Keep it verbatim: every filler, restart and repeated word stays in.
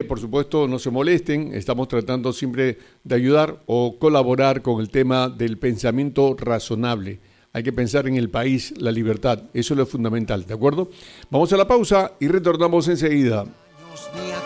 por supuesto, no se molesten, estamos tratando siempre de ayudar o colaborar con el tema del pensamiento razonable. Hay que pensar en el país, la libertad, eso es lo fundamental, ¿de acuerdo? Vamos a la pausa y retornamos enseguida.